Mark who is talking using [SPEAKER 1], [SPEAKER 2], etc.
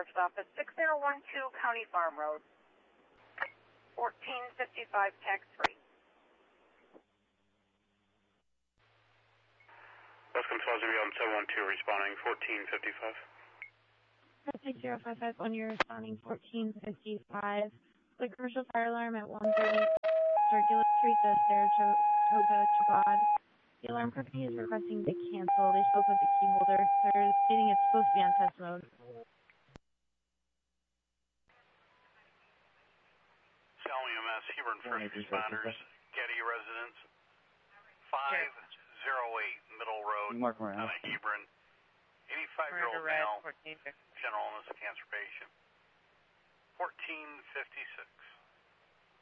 [SPEAKER 1] Sheriff's Office, 6012 County Farm Road, 1455 tax-free.
[SPEAKER 2] West Control on 712 responding 1455.
[SPEAKER 3] 6055 on your responding 1455. The commercial fire alarm at 130 Circular Street, the Saratoga Chabad. The alarm company is requesting to cancel. They spoke with the key holder. They're stating it's supposed to be on test mode.
[SPEAKER 2] Salem EMS, Hebron First Responders, Getty Residence, 508 Middle Road, on a Hebron. 85-year-old male, general illness, cancer patient. 1456.